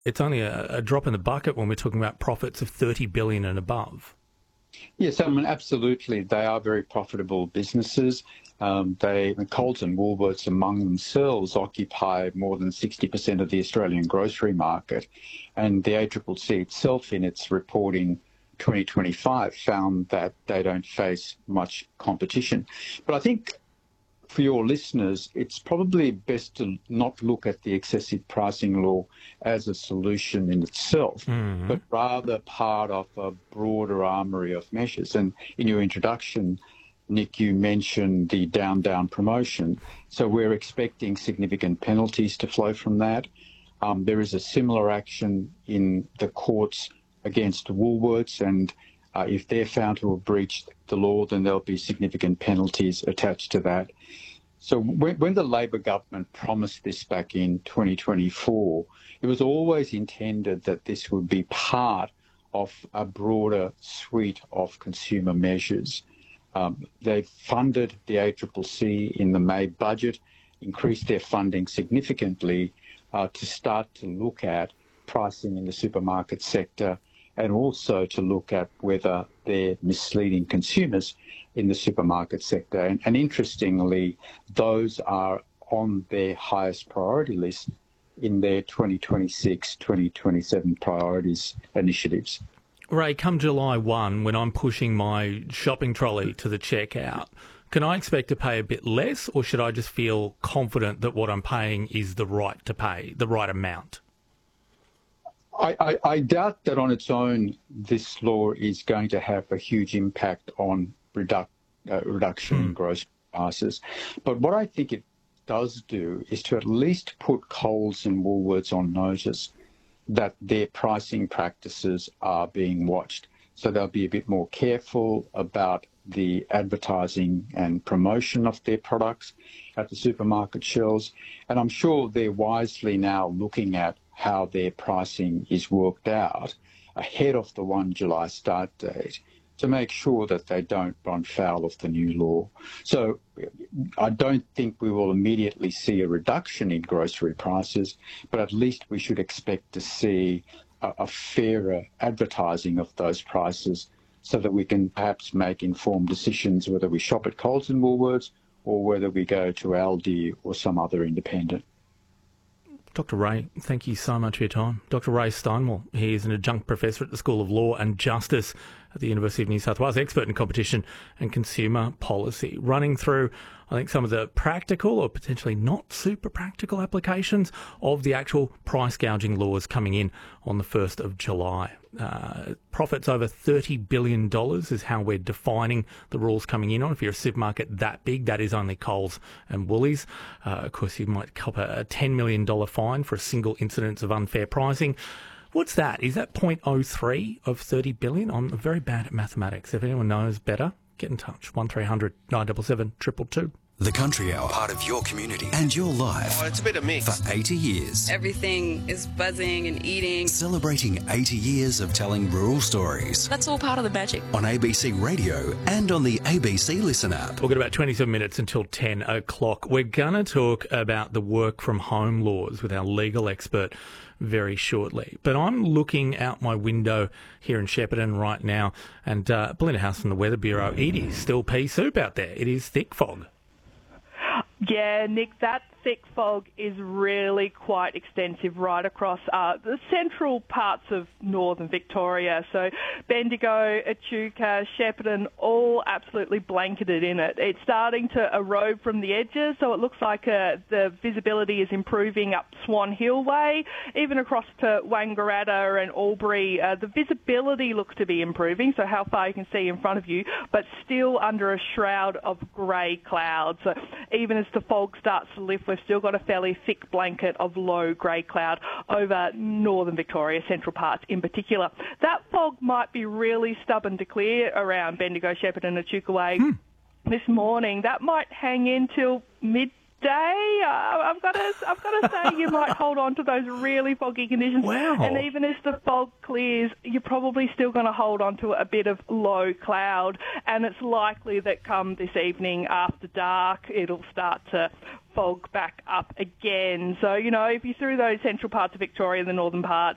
it's only a drop in the bucket when we're talking about profits of 30 billion and above. Yes, I mean, absolutely. They are very profitable businesses. Coles and Woolworths among themselves occupy more than 60% of the Australian grocery market. And the ACCC itself, in its reporting 2025, found that they don't face much competition. But I think for your listeners, it's probably best to not look at the excessive pricing law as a solution in itself, but rather part of a broader armoury of measures. And in your introduction, Nick, you mentioned the down promotion. So we're expecting significant penalties to flow from that. There is a similar action in the courts against Woolworths, and if they're found to have breached the law, then there'll be significant penalties attached to that. So when the Labor government promised this back in 2024, it was always intended that this would be part of a broader suite of consumer measures. They funded the ACCC in the May budget, increased their funding significantly to start to look at pricing in the supermarket sector, and also to look at whether they're misleading consumers in the supermarket sector. And interestingly, those are on their highest priority list in their 2026, 2027 priorities initiatives. Ray, come July 1, when I'm pushing my shopping trolley to the checkout, can I expect to pay a bit less, or should I just feel confident that what I'm paying is the right to pay, the right amount? I doubt that on its own this law is going to have a huge impact on reduction in gross prices. But what I think it does do is to at least put Coles and Woolworths on notice that their pricing practices are being watched. So they'll be a bit more careful about the advertising and promotion of their products at the supermarket shelves. And I'm sure they're wisely now looking at how their pricing is worked out ahead of the 1 July start date to make sure that they don't run foul of the new law. So I don't think we will immediately see a reduction in grocery prices, but at least we should expect to see a fairer advertising of those prices so that we can perhaps make informed decisions whether we shop at Coles and Woolworths or whether we go to Aldi or some other independent. Dr. Ray, thank you so much for your time. Dr. Ray Steinwell, he is an adjunct professor at the School of Law and Justice at the University of New South Wales, expert in competition and consumer policy, running through, I think, some of the practical or potentially not super practical applications of the actual price gouging laws coming in on the 1st of July. Profits over $30 billion is how we're defining the rules coming in on. If you're a supermarket that big, that is only Coles and Woolies. Of course, you might cop a $10 million fine for a single incidence of unfair pricing. What's that? Is that 0.03 of 30 billion? I'm very bad at mathematics. If anyone knows better, get in touch. 1300 977 222. The Country Hour, part of your community and your life. Oh, it's a bit of mix. For 80 years. Everything is buzzing and eating. Celebrating 80 years of telling rural stories. That's all part of the magic. On ABC Radio and on the ABC Listen app. We've got about 27 minutes until 10 o'clock. We're going to talk about the work from home laws with our legal expert very shortly. But I'm looking out my window here in Shepparton right now, and Belinda House from the Weather Bureau, it is still pea soup out there. It is thick fog. Yeah, Nick, that thick fog is really quite extensive right across the central parts of northern Victoria. So Bendigo, Echuca, Shepparton, all absolutely blanketed in it. It's starting to erode from the edges, so it looks like the visibility is improving up Swan Hill Way, even across to Wangaratta and Albury. The visibility looks to be improving, so how far you can see in front of you, but still under a shroud of grey clouds. So even as the fog starts to lift, we've still got a fairly thick blanket of low grey cloud over northern Victoria, central parts in particular. That fog might be really stubborn to clear around Bendigo, Shepparton and Echuca Way this morning. That might hang in till midday. I've got to say you might hold on to those really foggy conditions. Wow. And even as the fog clears, you're probably still going to hold on to a bit of low cloud. And it's likely that come this evening after dark, it'll start to fog back up again. So, you know, if you're through those central parts of Victoria, the northern parts,